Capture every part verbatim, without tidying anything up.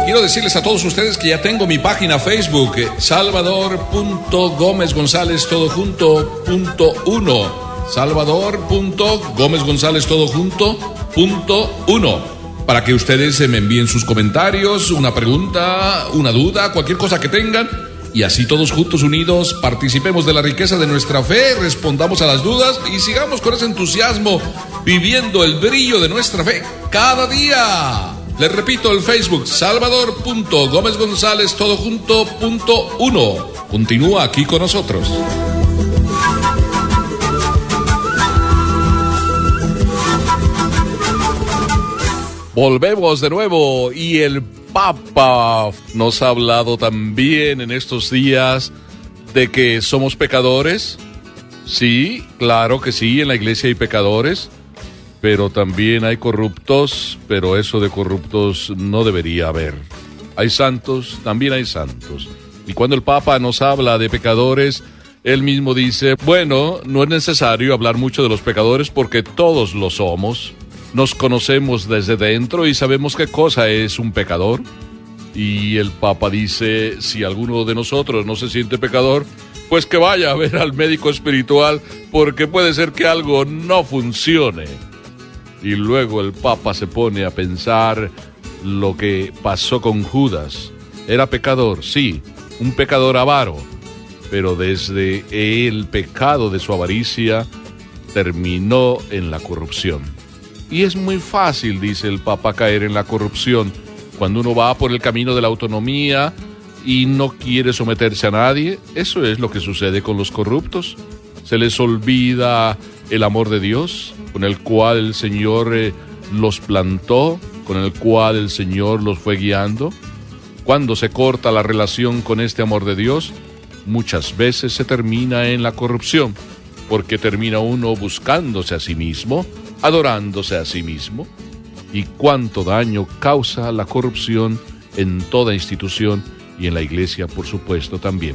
quiero decirles a todos ustedes que ya tengo mi página Facebook, salvador punto gómez gonzález todo junto punto uno. salvador punto gómez gonzález todo junto punto uno, para que ustedes me envíen sus comentarios, una pregunta, una duda, cualquier cosa que tengan, y así todos juntos unidos participemos de la riqueza de nuestra fe, respondamos a las dudas y sigamos con ese entusiasmo viviendo el brillo de nuestra fe cada día. Les repito, el Facebook, salvador punto gómez gonzález todo junto punto uno. Continúa aquí con nosotros. Volvemos de nuevo y el Papa nos ha hablado también en estos días de que somos pecadores. Sí, claro que sí, en la iglesia hay pecadores, pero también hay corruptos, pero eso de corruptos no debería haber. Hay santos, también hay santos. Y cuando el Papa nos habla de pecadores, él mismo dice, bueno, no es necesario hablar mucho de los pecadores porque todos lo somos. Nos conocemos desde dentro y sabemos qué cosa es un pecador. Y el Papa dice, si alguno de nosotros no se siente pecador, pues que vaya a ver al médico espiritual, porque puede ser que algo no funcione. Y luego el Papa se pone a pensar lo que pasó con Judas. Era pecador, sí, un pecador avaro, pero desde el pecado de su avaricia terminó en la corrupción. Y es muy fácil, dice el Papa, caer en la corrupción cuando uno va por el camino de la autonomía y no quiere someterse a nadie. Eso es lo que sucede con los corruptos. Se les olvida el amor de Dios, con el cual el Señor eh, los plantó, con el cual el Señor los fue guiando. Cuando se corta la relación con este amor de Dios, muchas veces se termina en la corrupción, porque termina uno buscándose a sí mismo, adorándose a sí mismo. Y cuánto daño causa la corrupción en toda institución y en la iglesia, por supuesto, también.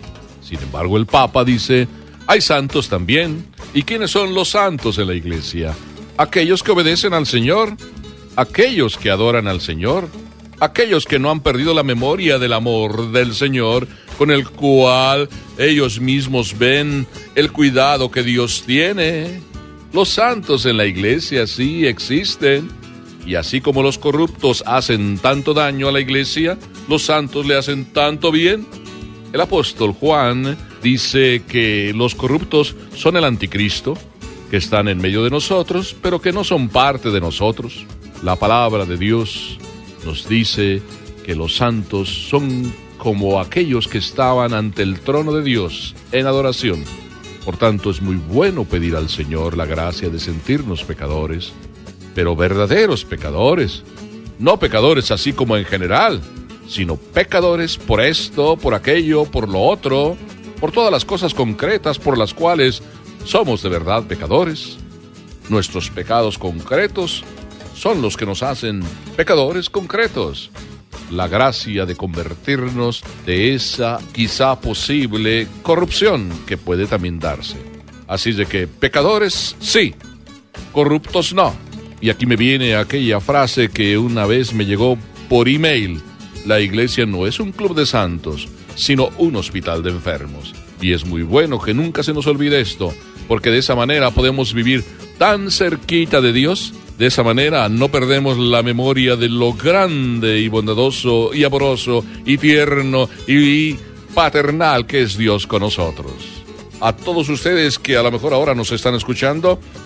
Sin embargo, el Papa dice, hay santos también. ¿Y quiénes son los santos en la iglesia? Aquellos que obedecen al Señor, aquellos que adoran al Señor, aquellos que no han perdido la memoria del amor del Señor, con el cual ellos mismos ven el cuidado que Dios tiene. Los santos en la iglesia sí existen, y así como los corruptos hacen tanto daño a la iglesia, los santos le hacen tanto bien. El apóstol Juan dice que los corruptos son el anticristo, que están en medio de nosotros, pero que no son parte de nosotros. La palabra de Dios nos dice que los santos son como aquellos que estaban ante el trono de Dios en adoración. Por tanto, es muy bueno pedir al Señor la gracia de sentirnos pecadores, pero verdaderos pecadores, no pecadores así como en general, sino pecadores por esto, por aquello, por lo otro, por todas las cosas concretas por las cuales somos de verdad pecadores. Nuestros pecados concretos son los que nos hacen pecadores concretos. La gracia de convertirnos de esa quizá posible corrupción que puede también darse. Así de que pecadores sí, corruptos no. Y aquí me viene aquella frase que una vez me llegó por email. La iglesia no es un club de santos, sino un hospital de enfermos. Y es muy bueno que nunca se nos olvide esto, porque de esa manera podemos vivir tan cerquita de Dios. De esa manera no perdemos la memoria de lo grande y bondadoso y amoroso y tierno y paternal que es Dios con nosotros. A todos ustedes que a lo mejor ahora nos están escuchando,